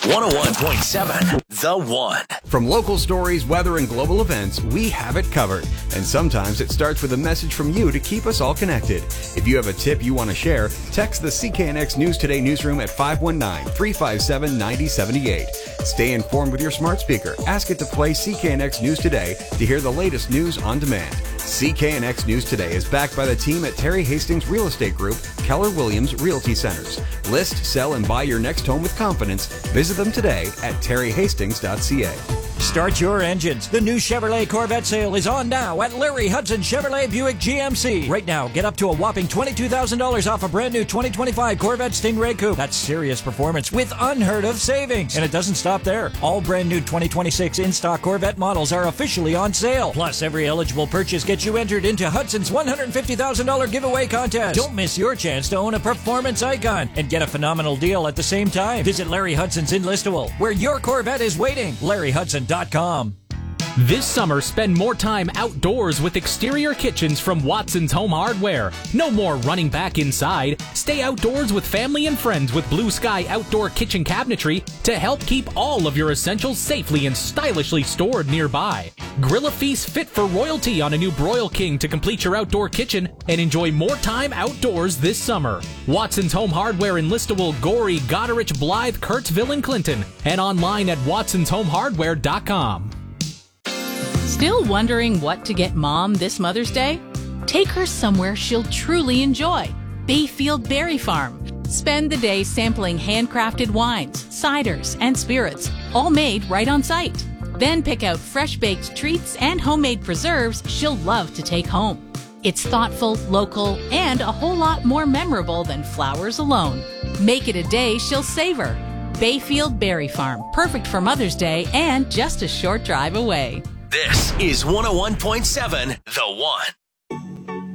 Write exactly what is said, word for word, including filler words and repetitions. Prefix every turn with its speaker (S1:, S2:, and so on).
S1: one oh one point seven The One.
S2: From local stories, weather, and global events, we have it covered. And sometimes it starts with a message from you to keep us all connected. If you have a tip you want to share, text the C K N X News Today newsroom at five one nine, three five seven, nine oh seven eight. Stay informed with your smart speaker. Ask it to play C K N X News Today to hear the latest news on demand. C K N X News Today is backed by the team at Terry Hastings Real Estate Group, Keller Williams Realty Centers. List, sell, and buy your next home with confidence. Visit them today at terry hastings dot c a.
S3: Start your engines. The new Chevrolet Corvette sale is on now at Larry Hudson Chevrolet Buick G M C. Right now, get up to a whopping twenty-two thousand dollars off a brand new twenty twenty-five Corvette Stingray Coupe. That's serious performance with unheard of savings. And it doesn't stop there. All brand new twenty twenty-six in-stock Corvette models are officially on sale. Plus, every eligible purchase gets you entered into Hudson's one hundred fifty thousand dollars giveaway contest. Don't miss your chance to own a performance icon and get a phenomenal deal at the same time. Visit Larry Hudson's in Listowel, where your Corvette is waiting. larry hudson dot com.
S4: This summer, spend more time outdoors with exterior kitchens from Watson's Home Hardware. No more running back inside. Stay outdoors with family and friends with Blue Sky Outdoor Kitchen Cabinetry to help keep all of your essentials safely and stylishly stored nearby. Grill a feast fit for royalty on a new Broil King to complete your outdoor kitchen and enjoy more time outdoors this summer. Watson's Home Hardware in Listowel, Gorey, Goderich, Blythe, Kurtzville, and Clinton, and online at watsons home hardware dot com.
S5: Still wondering what to get Mom this Mother's Day? Take her somewhere she'll truly enjoy. Bayfield Berry Farm. Spend the day sampling handcrafted wines, ciders, and spirits, all made right on site. Then pick out fresh-baked treats and homemade preserves she'll love to take home. It's thoughtful, local, and a whole lot more memorable than flowers alone. Make it a day she'll savor. Bayfield Berry Farm, perfect for Mother's Day and just a short drive away.
S1: This is one oh one point seven The One.